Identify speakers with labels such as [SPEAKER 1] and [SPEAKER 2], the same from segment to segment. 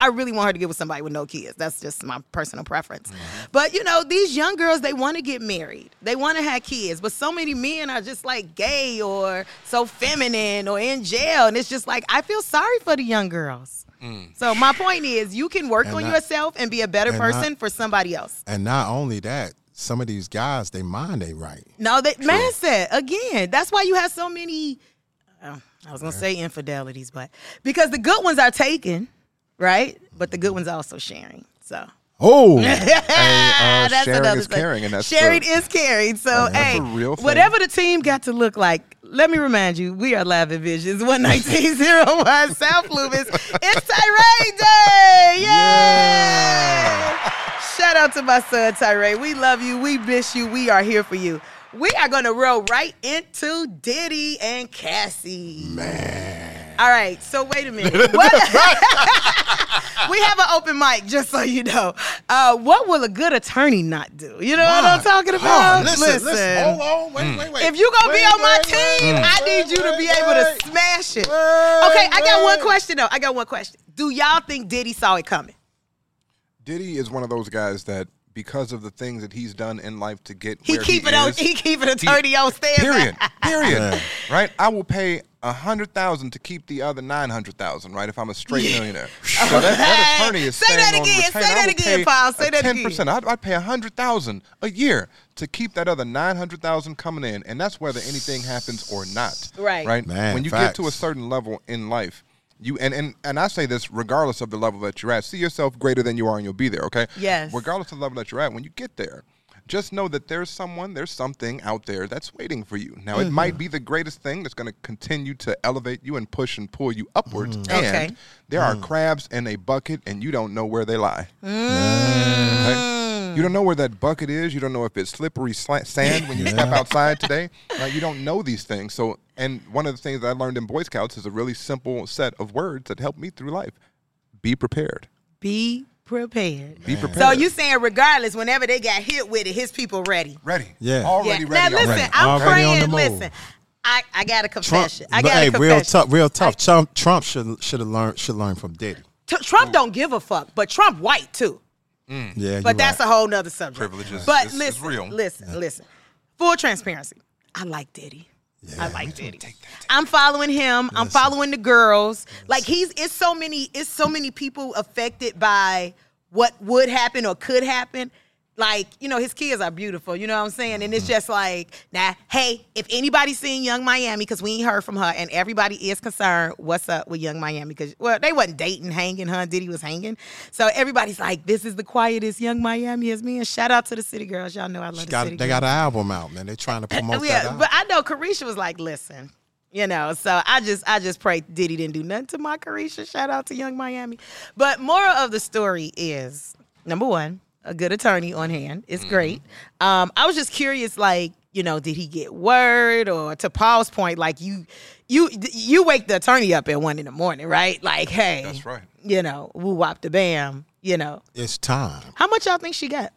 [SPEAKER 1] I really want her to get with somebody with no kids. That's just my personal preference. But, you know, these young girls, they want to get married. They want to have kids. But so many men are just like gay or so feminine or in jail. And it's just like, I feel sorry for the young girls. So my point is, you can work on yourself and be a better person for somebody else.
[SPEAKER 2] And not only that, some of these guys, they mind they right.
[SPEAKER 1] No, man said, again, that's why you have so many, I was going to say infidelities, but because the good ones are taken, right? But the good ones are also sharing, so.
[SPEAKER 2] Oh,
[SPEAKER 1] that's
[SPEAKER 3] sharing is caring, and that's
[SPEAKER 1] sharing is caring. So, hey,
[SPEAKER 3] a real thing.
[SPEAKER 1] whatever the team got to look like, let me remind you, we are Live at Visions 11901 South Loomis. It's Tyree Day! Yay! Shout out to my son Tyree. We love you. We miss you. We are here for you. We are going to roll right into Diddy and Cassie.
[SPEAKER 2] man.
[SPEAKER 1] All right, so wait a minute. What? We have an open mic, just so you know. What will a good attorney not do? You know what I'm talking about?
[SPEAKER 2] Listen. Hold on. Wait.
[SPEAKER 1] If you're going to be on my team, I need you to be able to smash it. Okay, I got one question, though. Do y'all think Diddy saw it coming?
[SPEAKER 3] Diddy is one of those guys that, because of the things that he's done in life to get
[SPEAKER 1] He
[SPEAKER 3] where
[SPEAKER 1] keep
[SPEAKER 3] he
[SPEAKER 1] it
[SPEAKER 3] is,
[SPEAKER 1] he keep it attorney on standby.
[SPEAKER 3] Period. Right? I will pay $100,000 to keep the other $900,000. Right? If I'm a straight millionaire, so that attorney is
[SPEAKER 1] Say that again. Say that again, Paul. Say that again.
[SPEAKER 3] 10%. I'd pay $100,000 a year to keep that other $900,000 coming in, and that's whether anything happens or not.
[SPEAKER 1] Right.
[SPEAKER 2] Man,
[SPEAKER 3] when you get to a certain level in life. You and I say this regardless of the level that you're at. See yourself greater than you are, and you'll be there. Okay.
[SPEAKER 1] Yes.
[SPEAKER 3] Regardless of the level that you're at, when you get there, just know that there's something out there that's waiting for you. Now, it might be the greatest thing that's going to continue to elevate you and push and pull you upwards. And there are crabs in a bucket, and you don't know where they lie. Okay? You don't know where that bucket is. You don't know if it's slippery sand when you step outside today. Right? You don't know these things. So, and one of the things that I learned in Boy Scouts is a really simple set of words that help me through life. Be prepared.
[SPEAKER 1] Be prepared.
[SPEAKER 3] Be prepared.
[SPEAKER 1] So you saying regardless, whenever they got hit with it, his people ready.
[SPEAKER 3] Ready.
[SPEAKER 2] Yeah.
[SPEAKER 3] Already ready.
[SPEAKER 1] Now listen,
[SPEAKER 3] already.
[SPEAKER 1] I'm
[SPEAKER 2] Already on the
[SPEAKER 1] praying.
[SPEAKER 2] move.
[SPEAKER 1] Listen, I got a confession.
[SPEAKER 2] Real tough. Trump should learn from Diddy.
[SPEAKER 1] Trump don't give a fuck, but Trump white too.
[SPEAKER 2] Yeah,
[SPEAKER 1] But that's a whole nother subject.
[SPEAKER 3] Privileges.
[SPEAKER 1] But
[SPEAKER 3] It's
[SPEAKER 1] listen,
[SPEAKER 3] real.
[SPEAKER 1] listen. Full transparency. I like Diddy. I like Diddy. I'm following him. I'm following the girls. Like it's so many people affected by what would happen or could happen. Like, you know, his kids are beautiful, you know what I'm saying? And it's just like, now, hey, if anybody's seen Young Miami, because we ain't heard from her, and everybody is concerned, what's up with Young Miami? Because, well, they wasn't dating, hanging, huh? Diddy was hanging. So everybody's like, this is the quietest Young Miami has been. Shout out to the City Girls. Y'all know I love the City Girls.
[SPEAKER 2] They got an album out, man. They're trying to promote that album.
[SPEAKER 1] But I know Carisha was like, listen, you know, so I just pray Diddy didn't do nothing to my Carisha. Shout out to Young Miami. But moral of the story is, number one, a good attorney on hand. It's great. I was just curious, like, you know, did he get word? Or to Paul's point, like you wake the attorney up at 1 a.m, right? Like, hey,
[SPEAKER 3] That's right.
[SPEAKER 1] You know, woo wop the bam. You know,
[SPEAKER 2] It's time.
[SPEAKER 1] how much y'all think she got?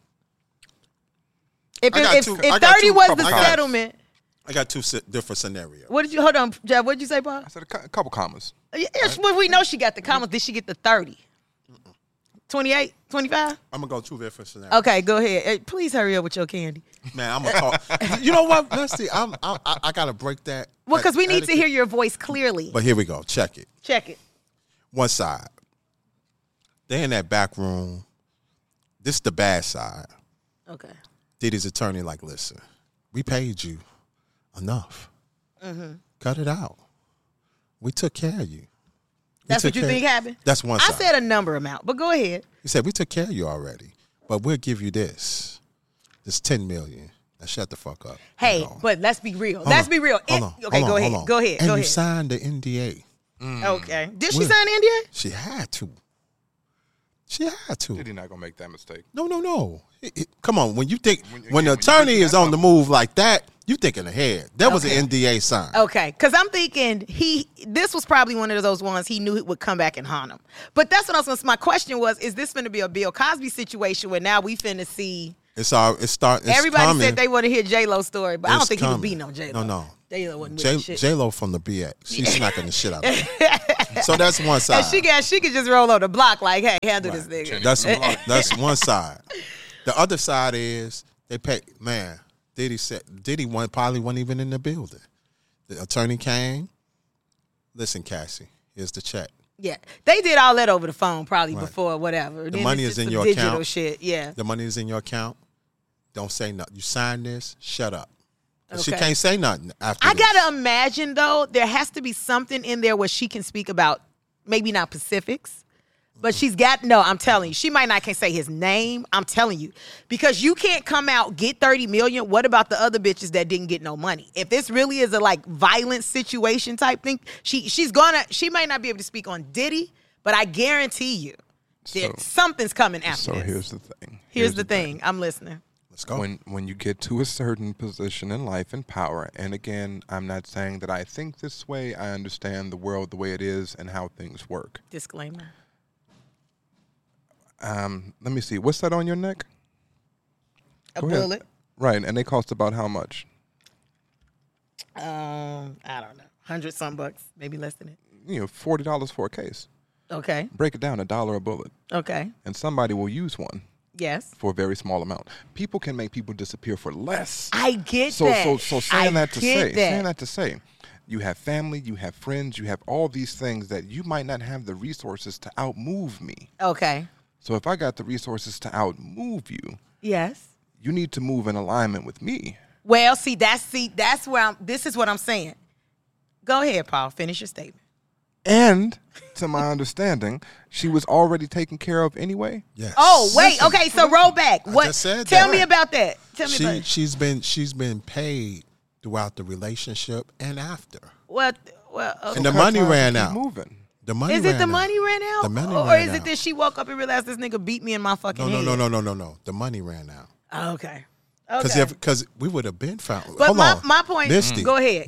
[SPEAKER 1] If
[SPEAKER 2] I got
[SPEAKER 1] 30 was the
[SPEAKER 3] couple
[SPEAKER 1] settlement,
[SPEAKER 2] I got two different scenarios.
[SPEAKER 1] hold on, Jeff? What did you say, Paul?
[SPEAKER 3] I said a couple commas.
[SPEAKER 1] Yes, well, we know she got the commas. Did she get the 30? 28, 25?
[SPEAKER 2] I'm gonna go two different scenarios.
[SPEAKER 1] Okay, go ahead. Hey, please hurry up with your candy.
[SPEAKER 2] Man, I'm gonna talk. You know what? Let's see. I gotta break that.
[SPEAKER 1] Well, because we need to
[SPEAKER 2] etiquette.
[SPEAKER 1] hear your voice clearly.
[SPEAKER 2] But here we go. Check it.
[SPEAKER 1] Check it.
[SPEAKER 2] One side. They in that back room. This is the bad side.
[SPEAKER 1] Okay.
[SPEAKER 2] Diddy's attorney like, listen, we paid you enough. Cut it out. We took care of you.
[SPEAKER 1] That's what you think happened?
[SPEAKER 2] That's one
[SPEAKER 1] I
[SPEAKER 2] side.
[SPEAKER 1] said a number amount, but go ahead.
[SPEAKER 2] He said, we took care of you already, but we'll give you this $10 million. Now shut the fuck up.
[SPEAKER 1] Hey,
[SPEAKER 2] Hold on.
[SPEAKER 1] but let's be real.
[SPEAKER 2] Hold
[SPEAKER 1] Let's
[SPEAKER 2] on.
[SPEAKER 1] be real.
[SPEAKER 2] Hold on.
[SPEAKER 1] Okay,
[SPEAKER 2] Hold
[SPEAKER 1] go
[SPEAKER 2] on.
[SPEAKER 1] ahead.
[SPEAKER 2] Hold on.
[SPEAKER 1] Go ahead.
[SPEAKER 2] And
[SPEAKER 1] Go
[SPEAKER 2] you
[SPEAKER 1] ahead.
[SPEAKER 2] signed the NDA.
[SPEAKER 1] Okay. Did she
[SPEAKER 2] Well-
[SPEAKER 1] sign the NDA?
[SPEAKER 2] She had to. She had to.
[SPEAKER 3] Diddy not gonna make that mistake.
[SPEAKER 2] No. Come on. When you think, when the
[SPEAKER 3] when you
[SPEAKER 2] attorney
[SPEAKER 3] get
[SPEAKER 2] is
[SPEAKER 3] that
[SPEAKER 2] on the move like that, you thinking ahead. That was an NDA sign.
[SPEAKER 1] Okay, because I'm thinking this was probably one of those ones he knew it would come back and haunt him. But that's what I was going to say. My question was, is this going to be a Bill Cosby situation where now we finna see...
[SPEAKER 2] It's
[SPEAKER 1] Everybody
[SPEAKER 2] coming.
[SPEAKER 1] said they want to hear J-Lo's story, but I don't
[SPEAKER 2] It's
[SPEAKER 1] think he was
[SPEAKER 2] coming.
[SPEAKER 1] beating on J-Lo.
[SPEAKER 2] No.
[SPEAKER 1] J-Lo wasn't doing shit.
[SPEAKER 2] J-Lo from the BX. She's smacking the shit out of him. So that's one side.
[SPEAKER 1] And she could just roll on the block like, hey, handle this nigga.
[SPEAKER 2] That's one side. The other side is they pay. Man, Diddy probably wasn't even in the building. The attorney came. Listen, Cassie, here's the check.
[SPEAKER 1] Yeah, they did all that over the phone probably before whatever.
[SPEAKER 2] The money is in your account.
[SPEAKER 1] Digital shit, yeah.
[SPEAKER 2] The money is in your account. Don't say nothing. You sign this. Shut up. Okay. She can't say nothing after
[SPEAKER 1] I got to imagine, though, there has to be something in there where she can speak about, maybe not specifics, but she's got, no, I'm telling you, she might not can say his name. I'm telling you. Because you can't come out, get $30 million. What about the other bitches that didn't get no money? If this really is a, like, violent situation type thing, she might not be able to speak on Diddy, but I guarantee you something's coming after this.
[SPEAKER 3] So here's the thing.
[SPEAKER 1] Here's the thing. I'm listening.
[SPEAKER 2] Let's go.
[SPEAKER 3] When you get to a certain position in life and power, and again, I'm not saying that I think this way. I understand the world the way it is and how things work.
[SPEAKER 1] Disclaimer.
[SPEAKER 3] Let me see. What's that on your neck?
[SPEAKER 1] A bullet.
[SPEAKER 3] Right, and they cost about how much?
[SPEAKER 1] I don't know. $100-some, maybe less than it.
[SPEAKER 3] $40 for a case.
[SPEAKER 1] Okay.
[SPEAKER 3] Break it down, $1 a bullet.
[SPEAKER 1] Okay.
[SPEAKER 3] And somebody will use one.
[SPEAKER 1] Yes.
[SPEAKER 3] For a very small amount. People can make people disappear for less.
[SPEAKER 1] I get that.
[SPEAKER 3] So saying that to say, you have family, you have friends, you have all these things that you might not have the resources to outmove me.
[SPEAKER 1] Okay.
[SPEAKER 3] So if I got the resources to outmove you,
[SPEAKER 1] yes,
[SPEAKER 3] you need to move in alignment with me.
[SPEAKER 1] Well, that's where this is what I'm saying. Go ahead, Paul. Finish your statement.
[SPEAKER 3] And to my understanding, she was already taken care of anyway.
[SPEAKER 2] Yes.
[SPEAKER 1] Oh, wait. Okay, so roll back. What?
[SPEAKER 2] Just said
[SPEAKER 1] Tell
[SPEAKER 2] that.
[SPEAKER 1] me about that. Tell me about it.
[SPEAKER 2] She's been paid throughout the relationship and after.
[SPEAKER 1] Well, okay.
[SPEAKER 2] And the money ran out.
[SPEAKER 3] Moving.
[SPEAKER 2] The money
[SPEAKER 1] is it the money ran out?
[SPEAKER 2] The money
[SPEAKER 1] or
[SPEAKER 2] ran
[SPEAKER 1] is it that she woke up and realized this nigga beat me in my fucking head?
[SPEAKER 2] No. The money ran out.
[SPEAKER 1] Okay.
[SPEAKER 2] Because we would have been found.
[SPEAKER 1] But
[SPEAKER 2] hold on.
[SPEAKER 1] my point.
[SPEAKER 2] Misty,
[SPEAKER 1] go ahead.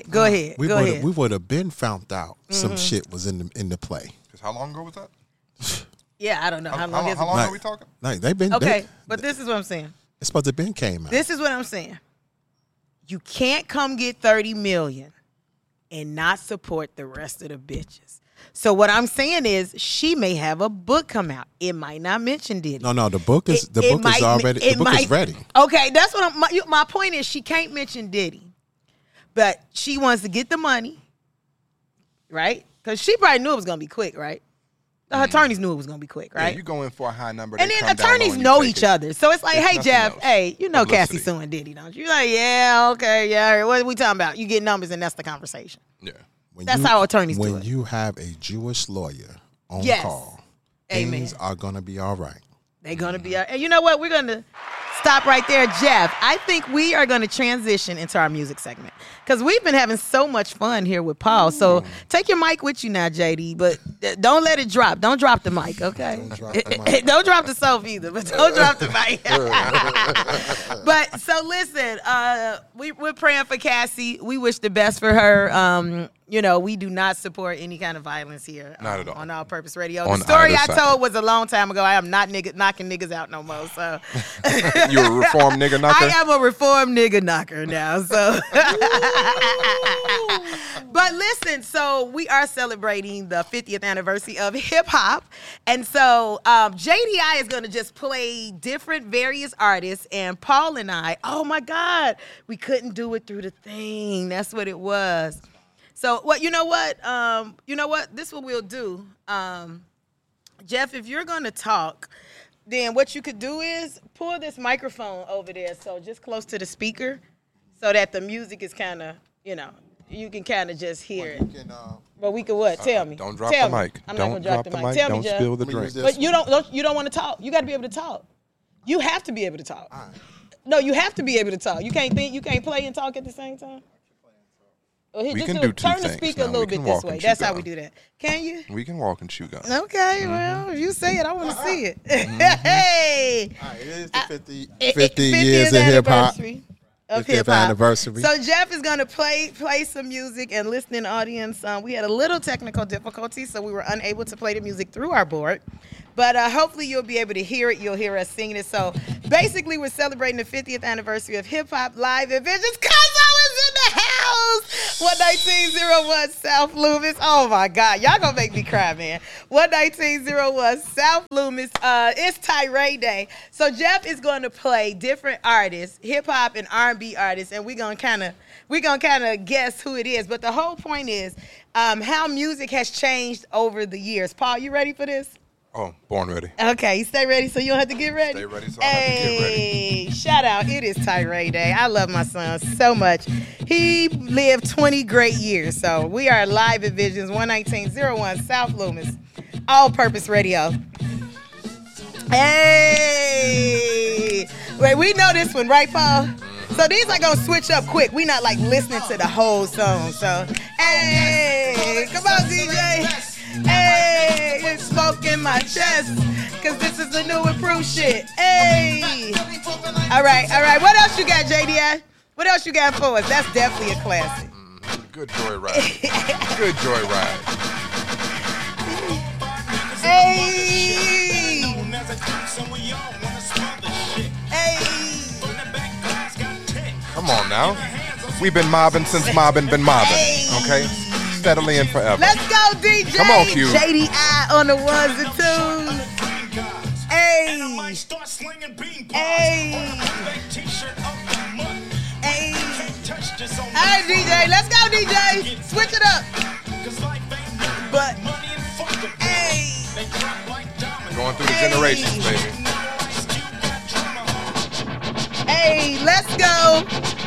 [SPEAKER 2] We would have been found out. Some shit was in the play.
[SPEAKER 3] Because how long ago was that?
[SPEAKER 1] Yeah, I don't know. How long
[SPEAKER 3] are we talking?
[SPEAKER 2] Like they've been.
[SPEAKER 1] Okay, but this is what I'm saying.
[SPEAKER 2] It's supposed to have been came out.
[SPEAKER 1] This is what I'm saying. You can't come get $30 million and not support the rest of the bitches. So what I'm saying is, she may have a book come out. It might not mention Diddy.
[SPEAKER 2] No. The book is already. The book is ready.
[SPEAKER 1] Okay, that's what my point is. She can't mention Diddy, but she wants to get the money, right? Because she probably knew it was gonna be quick, right? The attorneys knew it was gonna be quick, right?
[SPEAKER 3] Yeah, you go in for a high number,
[SPEAKER 1] and then attorneys know each other, so it's like, hey Jeff, hey, you know Cassie suing Diddy, don't you? You're like, yeah, okay, yeah. What are we talking about? You get numbers, and that's the conversation.
[SPEAKER 3] Yeah.
[SPEAKER 1] That's how attorneys do it.
[SPEAKER 2] When you have a Jewish lawyer on call, things are going to be all right.
[SPEAKER 1] They're going to be all right. And you know what? We're going to stop right there, Jeff. I think we are going to transition into our music segment because we've been having so much fun here with Paul. So take your mic with you now, JD, but don't let it drop. Don't drop the mic, okay?
[SPEAKER 2] Don't drop the mic.
[SPEAKER 1] Don't drop the soap either, but don't drop the mic. But so listen, we're praying for Cassie. We wish the best for her. We do not support any kind of violence here.
[SPEAKER 3] Not at all.
[SPEAKER 1] On All Purpose Radio. The story I told was a long time ago. I am not knocking niggas out no more. So
[SPEAKER 3] you're a reformed nigga knocker?
[SPEAKER 1] I am a reformed nigga knocker now. So but listen, so we are celebrating the 50th anniversary of hip hop. And so JDI is gonna just play different various artists, and Paul and I, oh my God, we couldn't do it through the thing. That's what it was. So, you know what? This is what we'll do. Jeff, if you're going to talk, then what you could do is pull this microphone over there, so just close to the speaker, so that the music is kind of, you can kind of just hear it. But we could what? Tell me.
[SPEAKER 3] Don't drop the mic.
[SPEAKER 1] I'm not going to drop the mic.
[SPEAKER 3] Tell me, Jeff. Don't spill the drink.
[SPEAKER 1] But you don't want to talk. You got to be able to talk. You have to be able to talk. Right. No, you have to be able to talk. You can't play and talk at the same time.
[SPEAKER 3] We can do two
[SPEAKER 1] turn the
[SPEAKER 3] things.
[SPEAKER 1] speaker a little bit this way. That's how we do that. Can you?
[SPEAKER 3] We can walk and chew gum.
[SPEAKER 1] Okay, well, if you say it, I want to see it. Hey!
[SPEAKER 2] All right, it is the 50 years of hip-hop. 50th anniversary.
[SPEAKER 1] So Jeff is going to play some music, and listening audience, we had a little technical difficulty, so we were unable to play the music through our board. But hopefully you'll be able to hear it. You'll hear us singing it. So basically we're celebrating the 50th anniversary of hip-hop live event. Just 'cause I was in the house. 11901 South Loomis. Oh my God, y'all gonna make me cry, man. 11901 South Loomis. It's Tirade Day, so Jeff is going to play different artists, hip hop and R&B artists, and we're gonna kind of guess who it is. But the whole point is how music has changed over the years. Paul, you ready for this?
[SPEAKER 3] Oh, born ready.
[SPEAKER 1] Okay, you stay ready so you don't have to get ready?
[SPEAKER 3] Stay ready so I don't have to get ready.
[SPEAKER 1] Shout out. It is Tirade Day. I love my son so much. He lived 20 great years. So we are live at Visions 11901 South Loomis. All-purpose radio. Hey! Wait, we know this one, right, Paul? So these are going to switch up quick. We not like listening to the whole song. So, hey! Come on, DJ. Hey, it's smoke in my chest, cause this is the new improved shit. Hey. All right. What else you got, JDI? What else you got for us? That's definitely a classic.
[SPEAKER 3] Good joyride. Good joyride.
[SPEAKER 1] Hey. Hey.
[SPEAKER 3] Come on now. We've been mobbing since mobbing been mobbing. Okay? Steadily and forever.
[SPEAKER 1] Let's go, DJ.
[SPEAKER 3] Come on, Q.
[SPEAKER 1] JDI on the ones and twos. Hey. Hey. Hey. All right, DJ. Let's go, DJ. Switch it up. But, hey.
[SPEAKER 3] Going through the generations, baby.
[SPEAKER 1] Hey, let's go.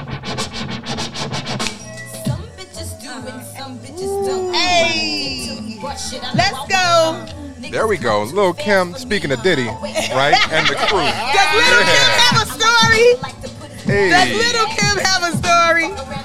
[SPEAKER 1] Hey, let's go.
[SPEAKER 3] There we go. Lil' Kim, speaking of Diddy, right? And the crew.
[SPEAKER 1] Does Lil' Kim have a story?
[SPEAKER 3] Hey.
[SPEAKER 1] Does Lil' Kim have a story?